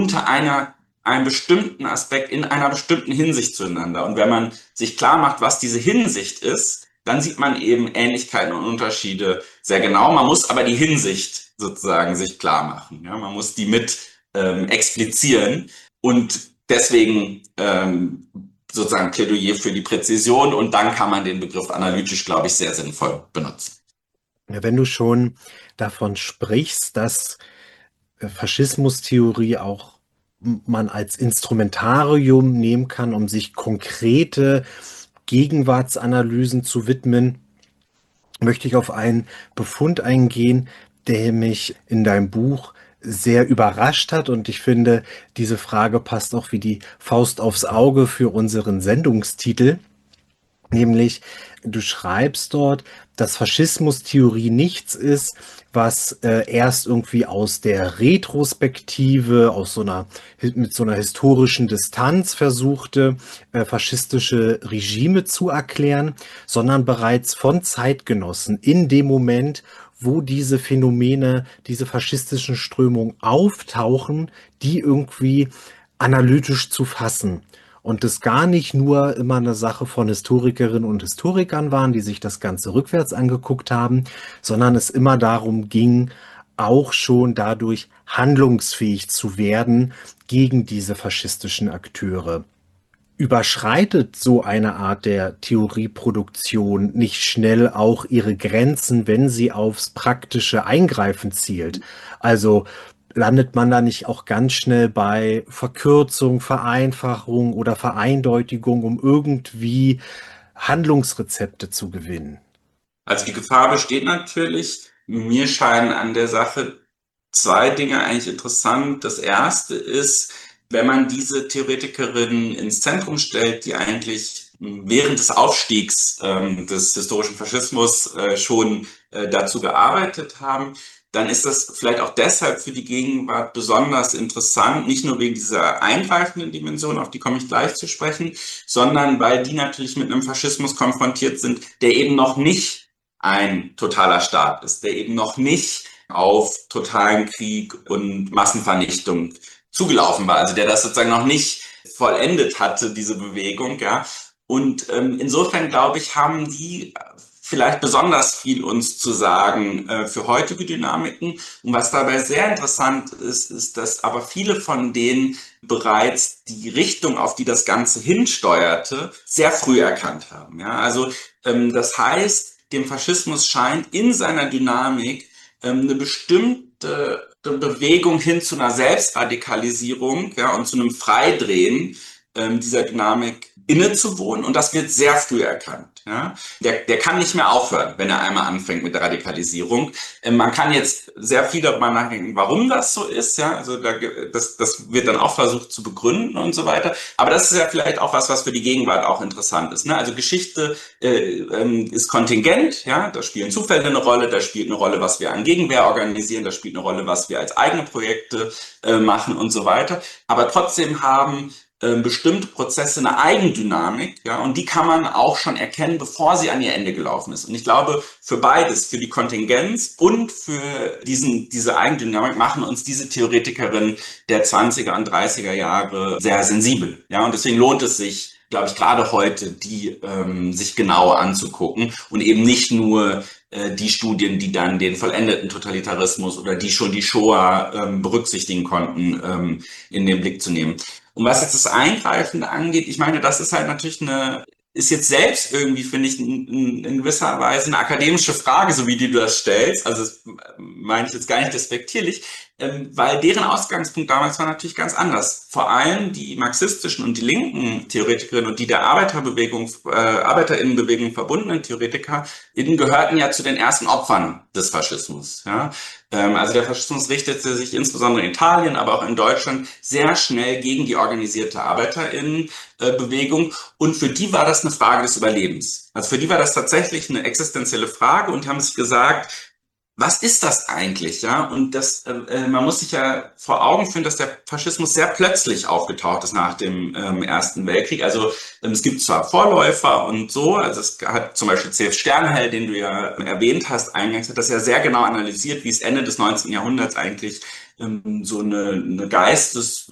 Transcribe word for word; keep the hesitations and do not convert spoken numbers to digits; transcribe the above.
unter einer, einem bestimmten Aspekt, in einer bestimmten Hinsicht zueinander. Und wenn man sich klar macht, was diese Hinsicht ist, dann sieht man eben Ähnlichkeiten und Unterschiede sehr genau. Man muss aber die Hinsicht sozusagen sich klar machen. Ja? Man muss die mit ähm, explizieren und deswegen ähm, sozusagen Plädoyer für die Präzision und dann kann man den Begriff analytisch, glaube ich, sehr sinnvoll benutzen. Ja, wenn du schon davon sprichst, dass äh, Faschismustheorie auch m- man als Instrumentarium nehmen kann, um sich konkrete Gegenwartsanalysen zu widmen, möchte ich auf einen Befund eingehen, der mich in deinem Buch sehr überrascht hat. Und ich finde, diese Frage passt auch wie die Faust aufs Auge für unseren Sendungstitel. Nämlich, du schreibst dort, dass Faschismustheorie nichts ist, was äh, erst irgendwie aus der Retrospektive, aus so einer, mit so einer historischen Distanz versuchte, äh, faschistische Regime zu erklären, sondern bereits von Zeitgenossen in dem Moment, wo diese Phänomene, diese faschistischen Strömungen auftauchen, die irgendwie analytisch zu fassen. Und das gar nicht nur immer eine Sache von Historikerinnen und Historikern waren, die sich das Ganze rückwärts angeguckt haben, sondern es immer darum ging, auch schon dadurch handlungsfähig zu werden gegen diese faschistischen Akteure. Überschreitet so eine Art der Theorieproduktion nicht schnell auch ihre Grenzen, wenn sie aufs praktische Eingreifen zielt? Also landet man da nicht auch ganz schnell bei Verkürzung, Vereinfachung oder Vereindeutigung, um irgendwie Handlungsrezepte zu gewinnen? Also die Gefahr besteht natürlich. Mir scheinen an der Sache zwei Dinge eigentlich interessant. Das erste ist, wenn man diese Theoretikerinnen ins Zentrum stellt, die eigentlich während des Aufstiegs ähm, des historischen Faschismus äh, schon äh, dazu gearbeitet haben, dann ist das vielleicht auch deshalb für die Gegenwart besonders interessant, nicht nur wegen dieser eingreifenden Dimension, auf die komme ich gleich zu sprechen, sondern weil die natürlich mit einem Faschismus konfrontiert sind, der eben noch nicht ein totaler Staat ist, der eben noch nicht auf totalen Krieg und Massenvernichtung zugelaufen war, also der das sozusagen noch nicht vollendet hatte, diese Bewegung, ja. Und ähm, insofern glaube ich, haben die vielleicht besonders viel uns zu sagen äh, für heutige Dynamiken. Und was dabei sehr interessant ist, ist, dass aber viele von denen bereits die Richtung, auf die das Ganze hinsteuerte, sehr früh erkannt haben. Ja? Also ähm, das heißt, dem Faschismus scheint in seiner Dynamik ähm, eine bestimmte Bewegung hin zu einer Selbstradikalisierung, ja, und zu einem Freidrehen ähm, dieser Dynamik innezuwohnen. Und das wird sehr früh erkannt. Ja. Der, der kann nicht mehr aufhören, wenn er einmal anfängt mit der Radikalisierung. Ähm, man kann jetzt sehr viel darüber nachdenken, warum das so ist. Ja. Also da, das, das wird dann auch versucht zu begründen und so weiter. Aber das ist ja vielleicht auch was, was für die Gegenwart auch interessant ist. Ne? Also Geschichte äh, ähm, ist kontingent. Ja. Da spielen Zufälle eine Rolle. Da spielt eine Rolle, was wir an Gegenwehr organisieren. Da spielt eine Rolle, was wir als eigene Projekte äh, machen und so weiter. Aber trotzdem haben bestimmte Prozesse eine Eigendynamik, ja, und die kann man auch schon erkennen, bevor sie an ihr Ende gelaufen ist. Und ich glaube, für beides, für die Kontingenz und für diesen, diese Eigendynamik machen uns diese Theoretikerinnen der zwanziger und dreißiger Jahre sehr sensibel, ja, und deswegen lohnt es sich, glaube ich, gerade heute, die ähm, sich genau anzugucken und eben nicht nur äh, die Studien, die dann den vollendeten Totalitarismus oder die schon die Shoah ähm, berücksichtigen konnten, ähm, in den Blick zu nehmen. Und was jetzt das Eingreifende angeht, ich meine, das ist halt natürlich eine, ist jetzt selbst irgendwie, finde ich, in, in gewisser Weise eine akademische Frage, so wie die du das stellst. Also das meine ich jetzt gar nicht despektierlich, ähm, weil deren Ausgangspunkt damals war natürlich ganz anders. Vor allem die marxistischen und die linken Theoretikerinnen und die der Arbeiterbewegung, äh, Arbeiterinnenbewegung verbundenen TheoretikerInnen gehörten ja zu den ersten Opfern des Faschismus. Ja? Ähm, also der Faschismus richtete sich insbesondere in Italien, aber auch in Deutschland sehr schnell gegen die organisierte Arbeiterinnenbewegung. Und für die war das eine Frage des Überlebens. Also für die war das tatsächlich eine existenzielle Frage und haben sich gesagt, was ist das eigentlich, ja? Und das, äh, man muss sich ja vor Augen führen, dass der Faschismus sehr plötzlich aufgetaucht ist nach dem ähm, Ersten Weltkrieg. Also ähm, es gibt zwar Vorläufer und so, also es hat zum Beispiel C F Sternhell, den du ja erwähnt hast, eingangs hat das ja sehr genau analysiert, wie es Ende des neunzehnten Jahrhunderts eigentlich ähm, so eine, eine Geistes